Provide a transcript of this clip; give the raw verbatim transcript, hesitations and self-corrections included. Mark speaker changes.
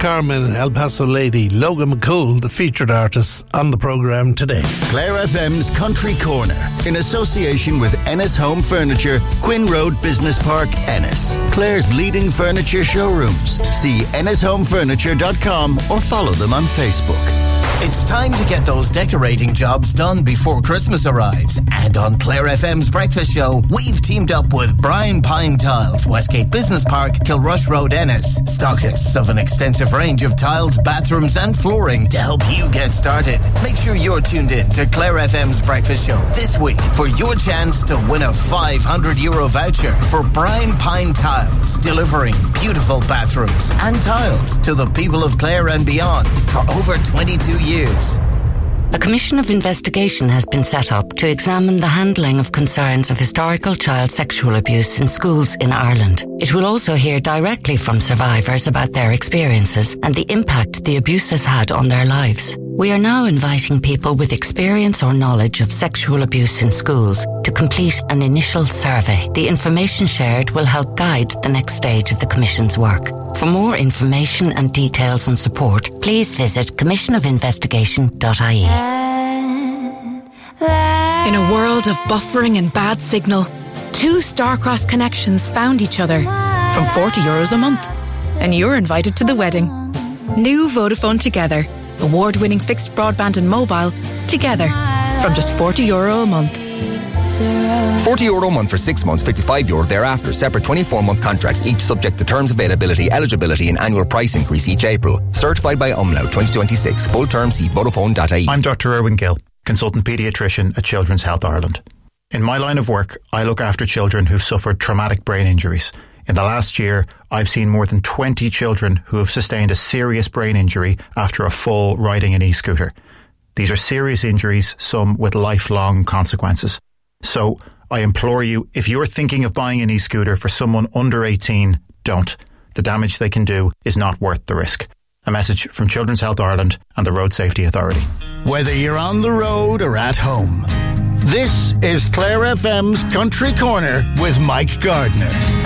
Speaker 1: Carmen and El Paso Lady, Logan McCool, the featured artists on the programme today.
Speaker 2: Clare F M's Country Corner, in association with Ennis Home Furniture, Quinn Road Business Park, Ennis. Clare's leading furniture showrooms. See ennis home furniture dot com or follow them on Facebook.
Speaker 3: It's time to get those decorating jobs done before Christmas arrives. And on Clare F M's Breakfast Show, we've teamed up with Brian Pine Tiles, Westgate Business Park, Kilrush Road, Ennis. Stockists of an extensive range of tiles, bathrooms and flooring to help you get started. Make sure you're tuned in to Clare F M's Breakfast Show this week for your chance to win a five hundred euro voucher for Brian Pine Tiles, delivering beautiful bathrooms and tiles to the people of Clare and beyond for over twenty-two years. Years.
Speaker 4: A commission of investigation has been set up to examine the handling of concerns of historical child sexual abuse in schools in Ireland. It will also hear directly from survivors about their experiences and the impact the abuse has had on their lives. We are now inviting people with experience or knowledge of sexual abuse in schools to complete an initial survey. The information shared will help guide the next stage of the Commission's work. For more information and details and support, please visit commission of investigation dot I E.
Speaker 5: In a world of buffering and bad signal, two Starcross connections found each other from forty euros a month. And you're invited to the wedding. New Vodafone Together. Award-winning fixed broadband and mobile together from just forty euro a month.
Speaker 6: forty euro a month for six months, fifty-five euro thereafter. Separate twenty-four month contracts, each subject to terms, availability, eligibility and annual price increase each April. Certified by Umlaut twenty twenty-six. Full term, see Vodafone dot I E.
Speaker 7: I'm Doctor Erwin Gill, consultant paediatrician at Children's Health Ireland. In my line of work, I look after children who've suffered traumatic brain injuries. In the last year, I've seen more than twenty children who have sustained a serious brain injury after a fall riding an e-scooter. These are serious injuries, some with lifelong consequences. So, I implore you, if you're thinking of buying an e-scooter for someone under eighteen, don't. The damage they can do is not worth the risk. A message from Children's Health Ireland and the Road Safety Authority.
Speaker 2: Whether you're on the road or at home, this is Clare F M's Country Corner with Mike Gardner.